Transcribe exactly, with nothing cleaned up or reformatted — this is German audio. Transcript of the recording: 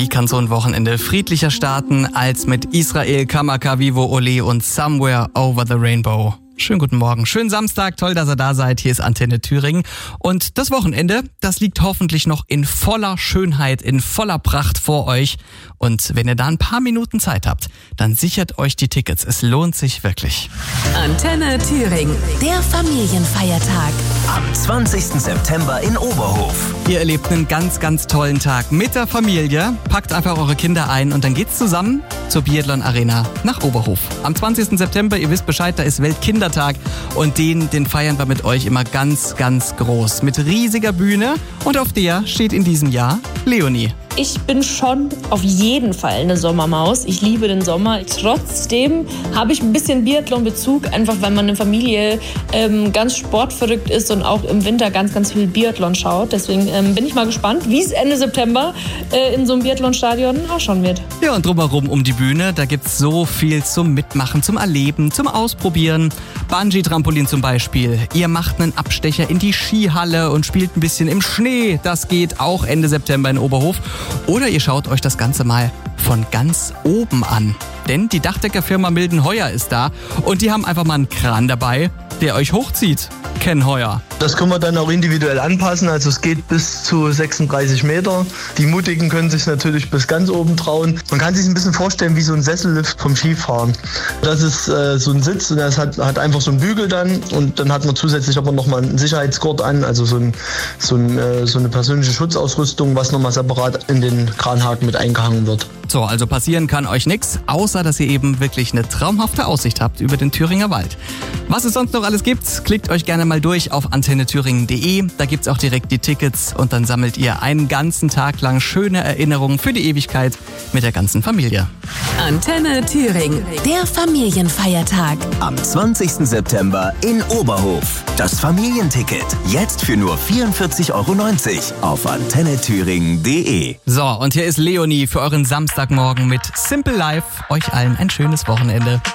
Wie kann so ein Wochenende friedlicher starten als mit Israel, Kamaka, Vivo, Ole und Somewhere Over the Rainbow? Schönen guten Morgen, schönen Samstag, toll, dass ihr da seid. Hier ist Antenne Thüringen. Und das Wochenende, das liegt hoffentlich noch in voller Schönheit, in voller Pracht vor euch. Und wenn ihr da ein paar Minuten Zeit habt, dann sichert euch die Tickets. Es lohnt sich wirklich. Antenne Thüringen, der Familienfeiertag. Am zwanzigsten September in Oberhof. Ihr erlebt einen ganz, ganz tollen Tag mit der Familie. Packt einfach eure Kinder ein und dann geht's zusammen zur Biathlon Arena nach Oberhof. Am zwanzigsten September, ihr wisst Bescheid, da ist Weltkindertag und den, den feiern wir mit euch immer ganz, ganz groß. Mit riesiger Bühne und auf der steht in diesem Jahr Leonie. Ich bin schon auf jeden Fall eine Sommermaus. Ich liebe den Sommer. Trotzdem habe ich ein bisschen Biathlon-Bezug, einfach weil meine Familie ähm, ganz sportverrückt ist und auch im Winter ganz, ganz viel Biathlon schaut. Deswegen ähm, bin ich mal gespannt, wie es Ende September äh, in so einem Biathlon-Stadion ausschauen wird. Ja, und drumherum um die Bühne, da gibt's so viel zum Mitmachen, zum Erleben, zum Ausprobieren. Bungee-Trampolin zum Beispiel. Ihr macht einen Abstecher in die Skihalle und spielt ein bisschen im Schnee. Das geht auch Ende September in Oberhof. Oder ihr schaut euch das Ganze mal von ganz oben an. Denn die Dachdeckerfirma Milden Heuer ist da und die haben einfach mal einen Kran dabei, der euch hochzieht. Ken Heuer. Das können wir dann auch individuell anpassen, also es geht bis zu sechsunddreißig Meter. Die Mutigen können sich natürlich bis ganz oben trauen. Man kann sich ein bisschen vorstellen wie so ein Sessellift vom Skifahren. Das ist äh, so ein Sitz und das hat, hat einfach so einen Bügel dann und dann hat man zusätzlich aber nochmal einen Sicherheitsgurt an, also so, ein, so, ein, äh, so eine persönliche Schutzausrüstung, was nochmal separat in den Kranhaken mit eingehangen wird. So, also passieren kann euch nichts, außer dass ihr eben wirklich eine traumhafte Aussicht habt über den Thüringer Wald. Was es sonst noch alles gibt, klickt euch gerne mal durch auf antenne thüringen punkt de. Da gibt's auch direkt die Tickets und dann sammelt ihr einen ganzen Tag lang schöne Erinnerungen für die Ewigkeit mit der ganzen Familie. Antenne Thüringen, der Familienfeiertag. Am zwanzigsten September in Oberhof. Das Familienticket jetzt für nur vierundvierzig Euro neunzig auf antenne thüringen punkt de. So, und hier ist Leonie für euren Samstagmorgen mit Simple Life. Euch allen ein schönes Wochenende.